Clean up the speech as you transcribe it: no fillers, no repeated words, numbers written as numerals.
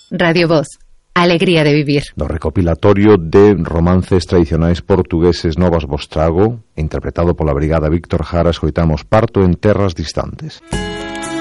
Radio Voz, alegría de vivir. No recopilatorio de romances tradicionais portugueses Novas vos trago, interpretado pola Brigada Víctor Jara, escoitamos Parto en terras distantes.